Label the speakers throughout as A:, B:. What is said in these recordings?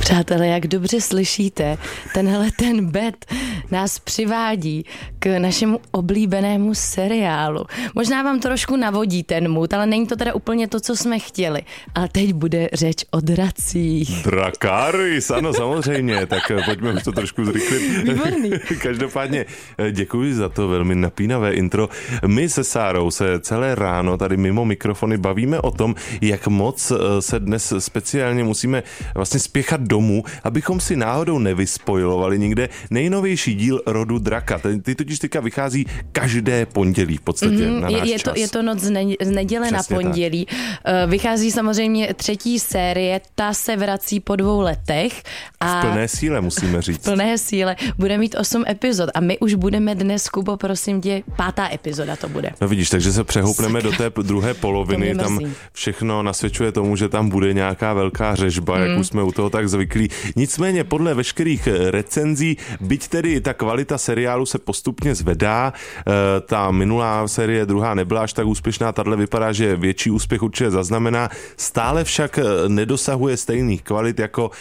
A: Přátelé, jak dobře slyšíte, ten bet nás přivádí k našemu oblíbenému seriálu. Možná vám trošku navodí ten mood, ale není to teda úplně to, co jsme chtěli. Ale teď bude řeč o dracích.
B: Dracarys, ano, samozřejmě, tak pojďme už to trošku zrychlit.
A: Výborný.
B: Každopádně děkuji za to velmi napínavé intro. My se Sárou se celé ráno tady mimo mikrofony bavíme o tom, jak moc se dnes speciálně musíme vlastně spěchat domů, abychom si náhodou nevyspojilovali nikde nejnovější díl Rodu draka. Ty totiž teďka vychází každé pondělí v podstatě na náš čas.
A: Je to noc z neděle přesně na pondělí. Tak. Vychází samozřejmě 3. série, ta se vrací po 2 letech.
B: A v plné síle, musíme říct.
A: V plné síle. Bude mít 8 epizod a my už budeme dnes, Kubo, prosím tě, 5. epizoda to bude.
B: No vidíš, takže se přehoupneme do té druhé poloviny. Tam všechno nasvědčuje tomu, že tam bude nějaká velká řežba, jak už jsme u toho tak zvyklí. Nicméně podle veškerých recenzí, byť tedy ta kvalita seriálu se postupně zvedá, ta minulá série, druhá nebyla až tak úspěšná, tahle vypadá, že větší úspěch určitě zaznamená, stále však nedosahuje stejných kvalit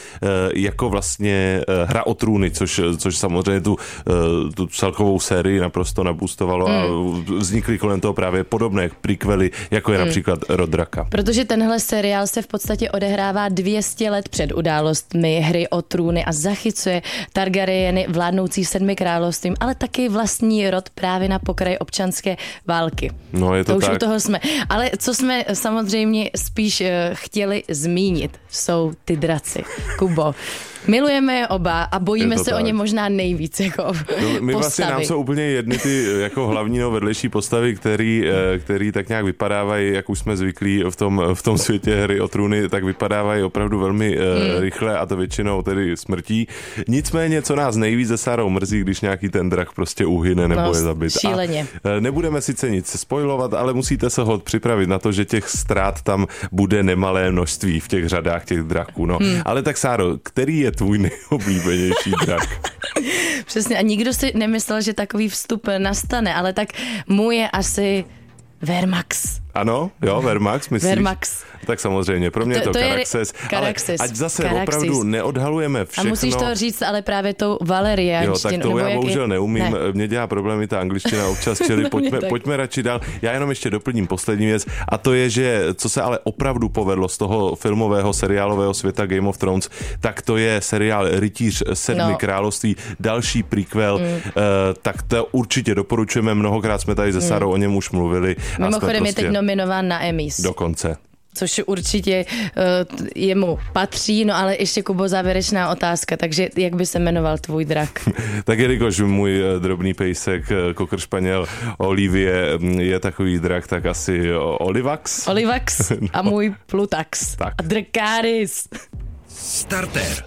B: jako vlastně Hra o trůny, což samozřejmě tu celkovou sérii naprosto nabustovalo a vznikly kolem toho právě podobné prequely, jako je například Rod draka.
A: Protože tenhle seriál se v podstatě odehrává 200 let před událostmi Hry o trůny a zachycuje Targaryeny vládnoucí 7 královstvím, ale taky vlastní rod právě na pokraji občanské války.
B: No, je to
A: už
B: tak.
A: u toho jsme. Ale co jsme samozřejmě spíš chtěli zmínit, jsou ty draci. Kubo, milujeme je oba a bojíme se tak o ně možná nejvíc jako
B: my
A: postavy.
B: Vlastně nám jsou úplně jedny ty jako hlavní vedlejší postavy, který tak nějak vypadávají, jak už jsme zvyklí v tom světě Hry o trůny, tak vypadávají opravdu velmi rychle a to většinou tedy smrtí. Nicméně, co nás nejvíc se Sárou mrzí, když nějaký ten drak prostě uhyne nebo je zabit.
A: Šíleně.
B: A nebudeme sice nic spoilovat, ale musíte se ho připravit na to, že těch ztrát tam bude nemalé množství v těch řadách těch draků. No. Ale tak Sáro, který je tvůj nejoblíbenější drak?
A: Přesně, a nikdo si nemyslel, že takový vstup nastane, ale tak můj je asi Vermax.
B: Ano, jo, Vermax, myslíš?
A: Vermax.
B: Tak samozřejmě, pro mě to Caraxes. Ale ať zase opravdu neodhalujeme všechno.
A: A musíš to říct, ale právě tou valeriánštinou.
B: Jo, tak to já bohužel neumím. Ne. Mě dělá problémy ta angličtina občas, čili pojďme radši dál. Já jenom ještě doplním poslední věc a to je, že co se ale opravdu povedlo z toho filmového seriálového světa Game of Thrones, tak to je seriál Rytíř 7 království, další prequel, tak to určitě doporučujeme, mnohokrát jsme tady se Sarou o něm už mluvili.
A: Mimochodem je teď nominován na Emmys.
B: Dokonce.
A: Což určitě jemu patří, no ale ještě, Kubo, závěrečná otázka, takže jak by se jmenoval tvůj drak?
B: Tak jelikož můj drobný pejsek, kokr španěl Olivie je takový drak, tak asi Olivax.
A: Olivax a můj Plutax.
B: Tak.
A: A Dracarys.
C: Startér.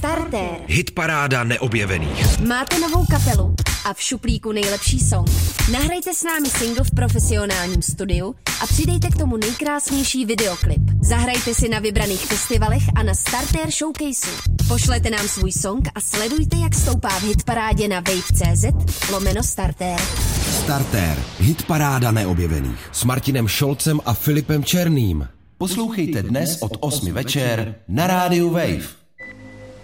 C: Hitparáda neobjevených.
D: Máte novou kapelu a v šuplíku nejlepší song? Nahrajte s námi single v profesionálním studiu a přidejte k tomu nejkrásnější videoklip. Zahrajte si na vybraných festivalech a na Startér Showcaseu. Pošlete nám svůj song a sledujte, jak stoupá v hitparádě na wave.cz/Startér.
C: Startér. Hitparáda neobjevených. S Martinem Šolcem a Filipem Černým. Poslouchejte dnes od 8 večer na rádiu Wave.